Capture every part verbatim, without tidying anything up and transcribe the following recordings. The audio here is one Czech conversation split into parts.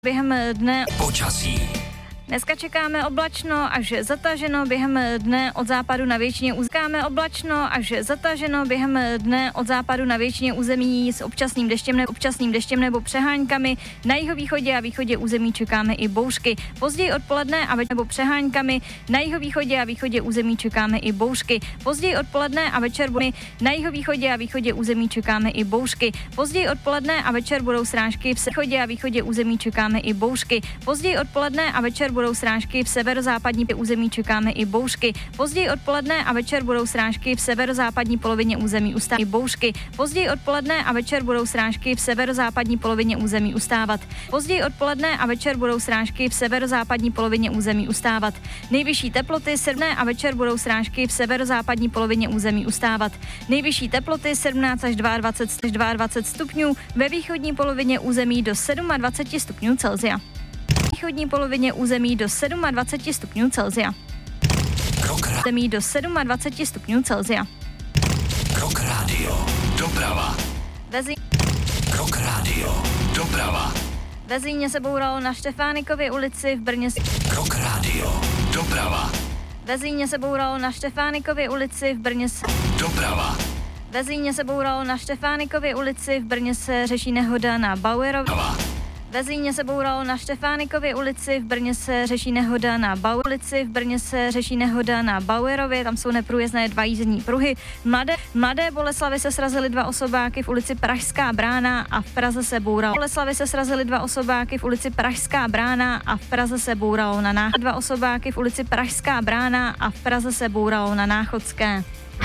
Během dne počasí. Dneska čekáme oblačno až zataženo, během dne od západu na většině úzkáme oblačno až zataženo, během dne od západu na většině území s občasným deštěm nebo občasným deštěm nebo přeháňkami. Na jihovýchodě a východě území čekáme i bouřky. Později odpoledne a večer nebo přeháňkami. Na jihovýchodě a východě území čekáme i bouřky. Později odpoledne a večer budou na jihovýchodě a východě území čekáme i bouřky. Později odpoledne a večer budou srážky v východě a východě území čekáme i bouřky. Později odpoledne a večer budou srážky v severozápadní území čekáme i bouřky. Později odpoledne a večer budou srážky v severozápadní polovině území ustávat i bouřky. Později odpoledne a večer budou srážky v severozápadní polovině území ustávat. Později odpoledne a večer budou srážky v severozápadní polovině území ustávat. Nejvyšší teploty sedmé a večer budou srážky v severozápadní polovině území ustávat. Nejvyšší teploty sedmnáct až dvacet dva až dvacet dva stupňů, ve východní polovině území do dvacet sedm stupňů Celsia. Východní polovině území do dvacet sedm stupňů Celsia. Území do dvacet sedm stupňů Celsia. Rock Radio. Doprava. Vezí... Rock Radio. Doprava. Ve Zlíně se bouralo na Štefánikově ulici, v Brně... Rock Radio. Doprava. Ve Zlíně se bouralo na Štefánikově ulici, v Brně... Doprava. Ve Zlíně se bouralo na Štefánikově ulici, v Brně se řeší nehoda na Bauerově. Ve Zlíně se bouralo na Štefánikově ulici, v Brně se řeší nehoda na Bauer ulici, v Brně se řeší nehoda na Bauerově, tam jsou neprůjezdné dva jízdní pruhy. Mladé, mladé Boleslavi se srazily dva osobáky v ulici Pražská brána a v Praze se bouralo. Boleslavi se srazily dva osobáky v ulici Pražská brána a v Praze se bouralo na Náchodské. Dva osobáky v ulici Pražská brána a v Praze se bouralo na Náchodské.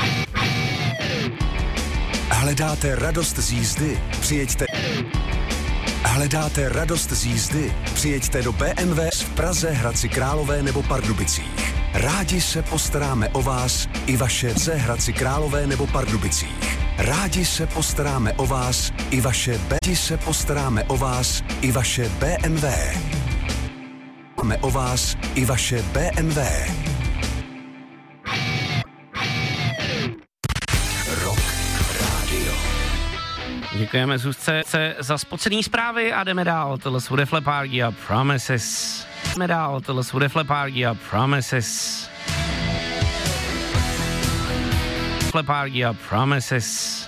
Hledáte radost z jízdy? Přijeďte. Hledáte radost z jízdy? Přijeďte do bé em vé v Praze, Hradci Králové nebo Pardubicích. Rádi se postaráme o vás i vaše ze Hradci Králové nebo Pardubicích. Rádi se postaráme o vás i vaše Rádi se postaráme o vás i vaše bé em vé. Máme o vás i vaše bé em vé. Děkujeme Zuzce za spocený zprávy a jdeme dál. Tohle jsou Def Leppard a Promises. Jdeme dál. Tohle jsou Def Leppard a Promises. Def Leppard a Promises.